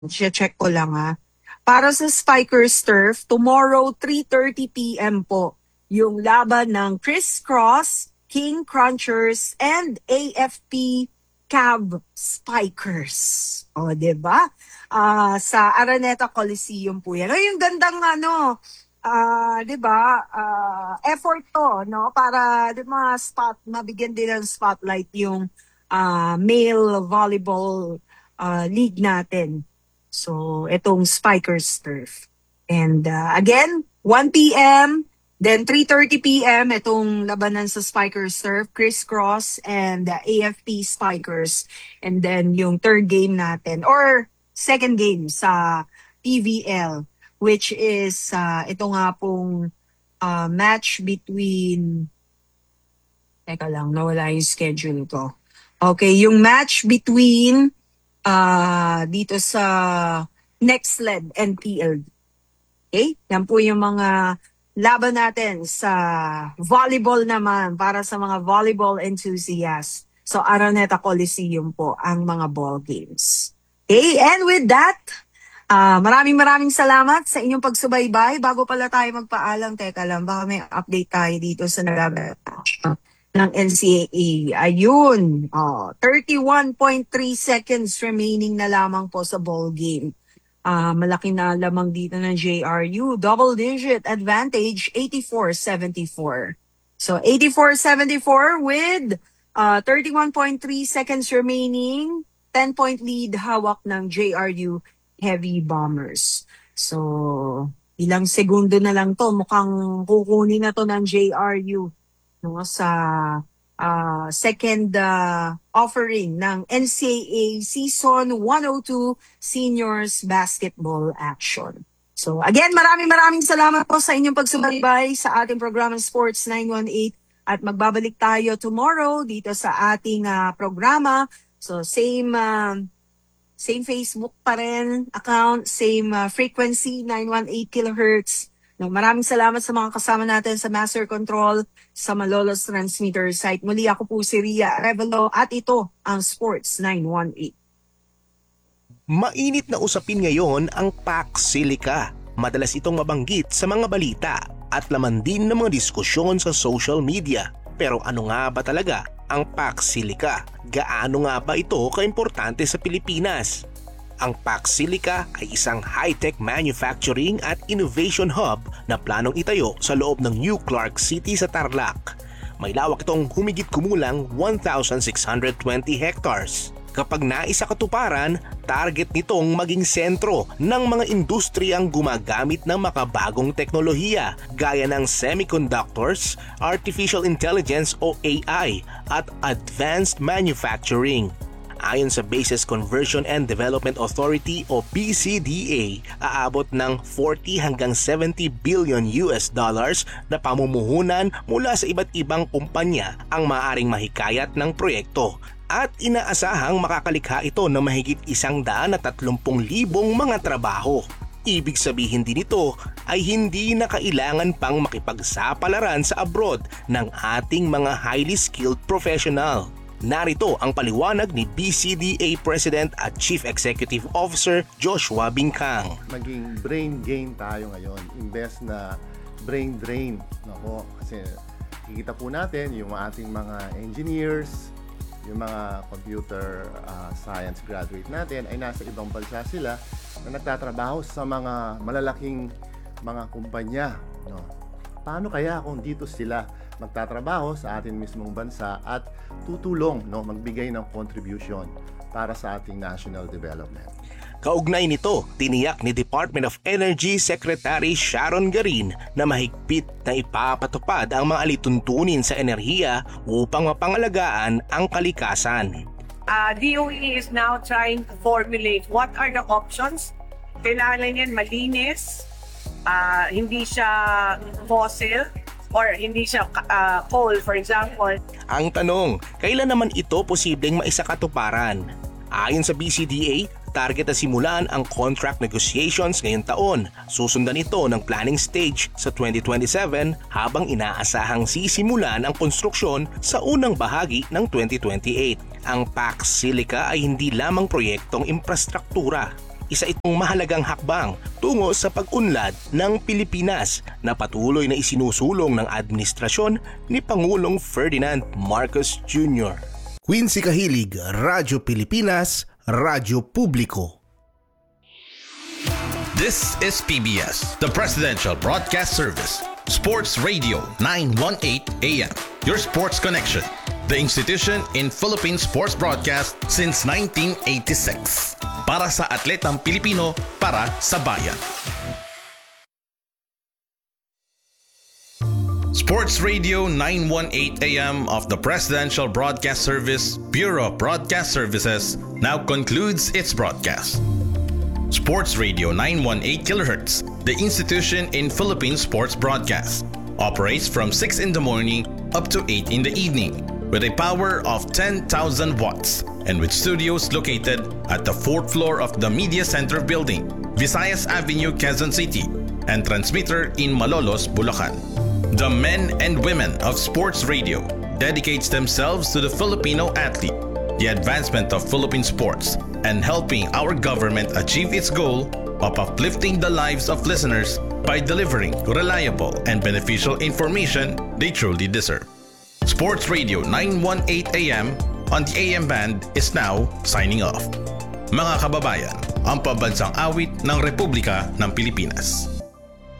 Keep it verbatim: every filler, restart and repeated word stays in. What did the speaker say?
check ko lang ha. Para sa Spikers Turf, tomorrow three thirty p m po yung laban ng Criss Cross, King Crunchers, and A F P Cab Spikers. O, di ba? Ah, sa Araneta Coliseum po yan. O, yung gandang ano, ah, di ba, ah, effort to, no? Para, di ba, spot, mabigyan din ng spotlight yung ah, male volleyball ah, league natin. So, itong Spikers Turf. And uh, again, one p m, then three thirty p m, itong labanan sa Spikers Turf, Criss Cross and uh, A F P Spikers. And then yung third game natin, or second game sa P V L, which is uh, ito nga pong uh, match between, teka lang, nawala yung schedule ko. Okay, yung match between ah dito sa Next L E D N P L D. Okay? Yan po yung mga laban natin sa volleyball naman para sa mga volleyball enthusiasts. So Araneta Coliseum po ang mga ball games. Okay? And with that, ah maraming maraming salamat sa inyong pagsubaybay. Bago pala tayo magpaalam, teka lang, baka may update tayo dito sa nalaban ng N C A A. Ayun, oh, thirty-one point three seconds remaining na lamang po sa ball game. Ah, malaki na lamang dito ng J R U. Double digit advantage, eighty-four seventy-four. So eighty-four seventy-four with uh, thirty-one point three seconds remaining. ten point lead hawak ng J R U Heavy Bombers. So ilang segundo na lang to. Mukhang kukunin na to ng J R U, no, sa uh, second uh, offering ng N C A A Season one oh two Seniors Basketball Action. So again, maraming maraming salamat po sa inyong pagsubaybay sa ating programa Sports nine one eight at magbabalik tayo tomorrow dito sa ating uh, programa. So same uh, same Facebook pa rin account, same uh, frequency, nine one eight kilohertz. No, maraming salamat sa mga kasama natin sa Master Control, sa Malolos Transmitter site. Muli ako po si Ria Revelo at ito ang Sports nine one eight. Mainit na usapin ngayon ang Pax Silica. Madalas itong mabanggit sa mga balita at laman din ng mga diskusyon sa social media. Pero ano nga ba talaga ang Pax Silica? Gaano nga ba ito kaimportante sa Pilipinas? Ang Pax Silica ay isang high-tech manufacturing at innovation hub na planong itayo sa loob ng New Clark City sa Tarlac. May lawak itong humigit kumulang one thousand six hundred twenty hectares. Kapag naisa katuparan, target nitong maging sentro ng mga industriyang gumagamit ng makabagong teknolohiya gaya ng semiconductors, artificial intelligence o A I at advanced manufacturing. Ayon sa Bases Conversion and Development Authority o B C D A, aabot ng forty hanggang seventy billion U S dollars na pamumuhunan mula sa iba't ibang kumpanya ang maaaring mahikayat ng proyekto. At inaasahang makakalikha ito ng mahigit isang daan at tatlumpung libong mga trabaho. Ibig sabihin din ito ay hindi na kailangan pang makipagsapalaran sa abroad ng ating mga highly skilled professional. Narito ang paliwanag ni B C D A President at Chief Executive Officer Joshua Bincang. Maging brain gain tayo ngayon, imbes na brain drain. Nako, kasi kikita po natin yung ating mga engineers, yung mga computer uh, science graduate natin ay nasa ibang bansa sila na nagtatrabaho sa mga malalaking mga kumpanya. No? Paano kaya kung dito sila magtatrabaho sa ating mismong bansa at tutulong, no, magbigay ng contribution para sa ating national development? Kaugnay nito, tiniyak ni Department of Energy Secretary Sharon Garin na mahigpit na ipapatupad ang mga alituntunin sa enerhiya upang mapangalagaan ang kalikasan. Uh, D O E is now trying to formulate what are the options. Kailangan yan malinis, uh, hindi siya fossil, or hindi siya uh, coal, for example. Ang tanong, kailan naman ito posibleng maisakatuparan? Ayon sa B C D A, target na simulan ang contract negotiations ngayong taon. Susundan ito ng planning stage sa twenty twenty-seven habang inaasahang sisimulan ang konstruksyon sa unang bahagi ng twenty twenty-eight. Ang Pax Silica ay hindi lamang proyektong infrastruktura. Isa itong mahalagang hakbang tungo sa pag-unlad ng Pilipinas na patuloy na isinusulong ng administrasyon ni Pangulong Ferdinand Marcos Junior Quincy Kahilig, Radyo Pilipinas, Radyo Publiko. This is P B S, the Presidential Broadcast Service, Sports Radio nine eighteen A M, your sports connection. The institution in Philippine sports broadcast since nineteen eighty-six. Para sa atletang Pilipino, para sa bayan. Sports Radio nine eighteen A M of the Presidential Broadcast Service, Bureau of Broadcast Services, now concludes its broadcast. Sports Radio nine eighteen kilohertz, the institution in Philippine sports broadcast, operates from six in the morning up to eight in the evening with a power of ten thousand watts and with studios located at the fourth floor of the Media Center building, Visayas Avenue, Quezon City, and transmitter in Malolos, Bulacan. The men and women of Sports Radio dedicates themselves to the Filipino athlete, the advancement of Philippine sports, and helping our government achieve its goal of uplifting the lives of listeners by delivering reliable and beneficial information they truly deserve. Sports Radio nine eighteen A M on the A M band is now signing off. Mga kababayan, ang pambansang awit ng Republika ng Pilipinas.